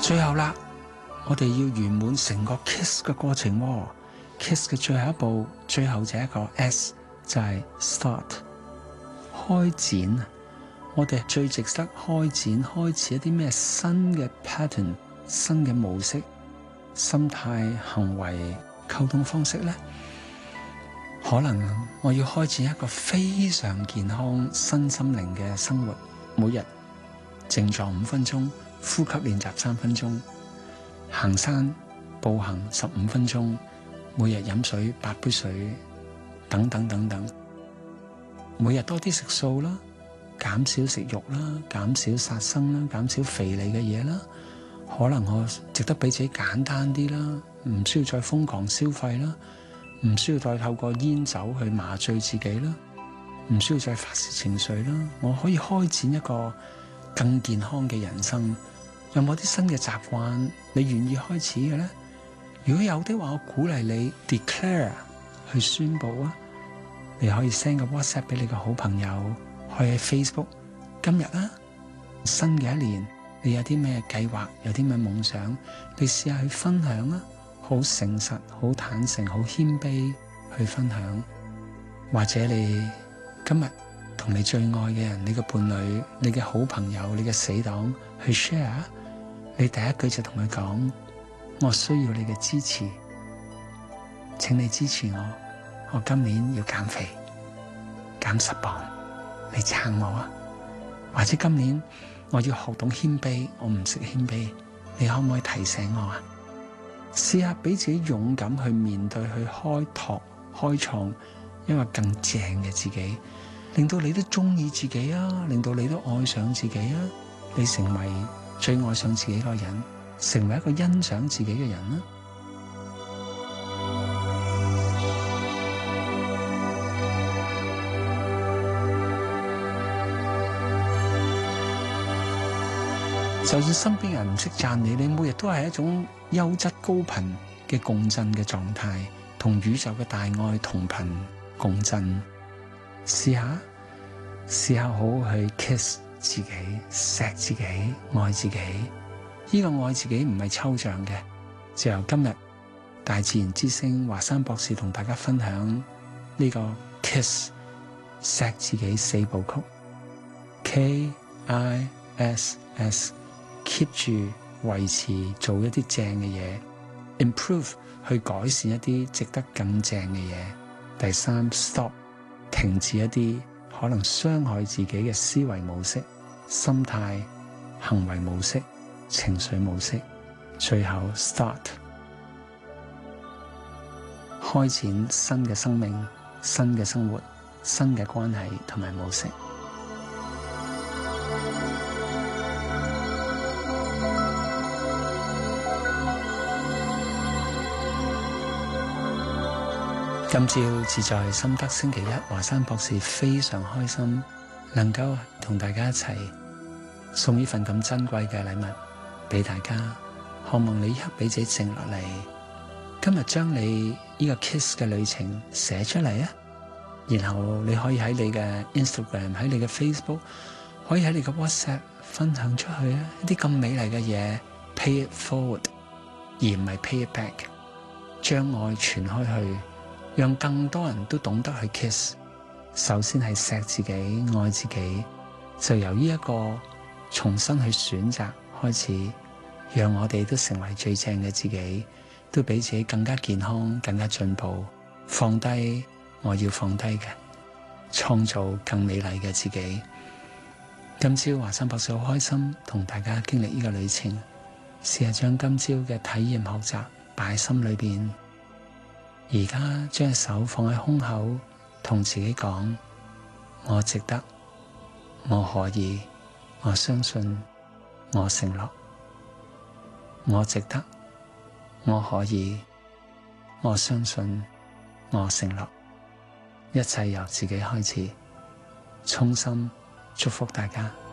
最後啦，我哋要圓滿成個 kiss 嘅過程喎。kiss 嘅最後一步，最後就係一個 S， 就係 start， 開展。我哋最值得開展，開始一啲咩新嘅 pattern、新嘅模式、心態、行為、溝通方式呢？可能我要開展一個非常健康身心靈嘅生活，每日靜坐5分鐘，呼吸練習3分鐘，行山步行15分鐘，每日飲水8杯水，等等等等。每日多啲食素啦，減少食肉啦，減少殺生啦，減少肥膩嘅嘢啦。可能我值得俾自己簡單啲啦，唔需要再瘋狂消費啦，唔需要再透過煙酒去麻醉自己啦，唔需要再發洩情緒啦。我可以開展一個更健康嘅人生。有冇啲新嘅習慣你願意開始嘅呢？如果有的話，我鼓勵你 declare 去宣佈啊！你可以 send 個 WhatsApp 俾你個好朋友，可以喺 Facebook。今日啊，新嘅一年，你有啲咩計劃，有啲咩夢想，你試下去分享啊！好誠實、好坦誠、好謙卑去分享。或者你今日同你最愛嘅人、你嘅伴侶、你嘅好朋友、你嘅死黨去 share， 你第一句就同佢講：我需要你嘅支持，請你支持我。我今年要減肥，減10磅，你撐我啊！或者今年我要學懂謙卑，我唔識謙卑，你可唔可以提醒我啊？試下俾自己勇敢去面對，去開拓、開創一個更正嘅自己，令到你都中意自己啊，令到你都愛上自己啊！你成為最愛上自己個人，成為一個欣賞自己嘅人啊！就算身邊人唔識讚你，你每日都係一種優質高頻嘅共振嘅狀態，同宇宙嘅大愛同頻共振。試下好好去 kiss 自己，錫自己，愛自己。呢個愛自己唔係抽象嘅，就由今日大自然之聲華山博士同大家分享呢個 kiss 錫自己4部曲 KISS。keep 住維持做一啲正嘅嘢 ，improve 去改善一啲值得更正嘅嘢。第3 stop 停止一啲可能傷害自己嘅思維模式、心態、行為模式、情緒模式。最後 start 開展新嘅生命、新嘅生活、新嘅關係同埋模式。今朝自在心得星期1，華山博士非常開心能夠同大家一齊送呢份咁珍貴嘅禮物俾大家。渴望你一刻俾自己靜落嚟，今日將你呢個 kiss 嘅旅程寫出嚟啊！然後你可以喺你嘅 Instagram、喺你嘅 Facebook、可以喺你嘅 WhatsApp 分享出去啊！一啲咁美麗嘅嘢 ，pay it forward 而唔係 pay it back， 將愛傳開去。讓更多人都懂得去 kiss， 首先係錫自己、愛自己，就由呢一個重新去選擇開始，讓我哋都成為最正嘅自己，都比自己更加健康、更加進步，放低我要放低嘅，創造更美麗嘅自己。今朝華山博士好開心同大家經歷呢個旅程，試下將今朝嘅體驗學習擺喺心裏邊。而家將隻手放喺胸口，同自己講：我值得，我可以，我相信，我承諾。我值得，我可以，我相信，我承諾。一切由自己開始，衷心祝福大家。